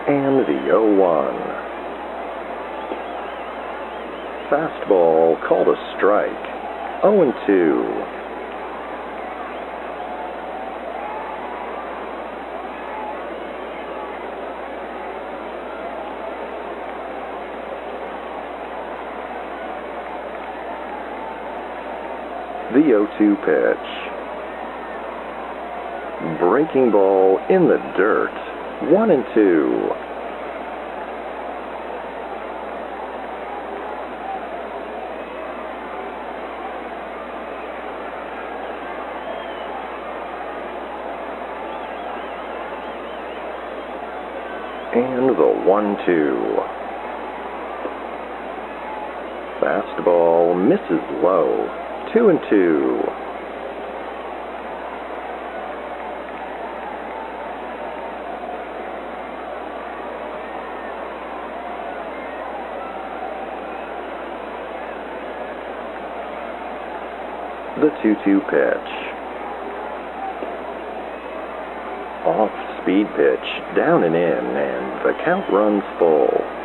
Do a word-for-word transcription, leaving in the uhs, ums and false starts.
And the oh one. Fastball called a strike. oh and two. The oh two pitch. Breaking ball in the dirt. One and two. And the one two. Fastball misses low. Two and two. The two two pitch. Off-speed pitch, down and in, and the count runs full.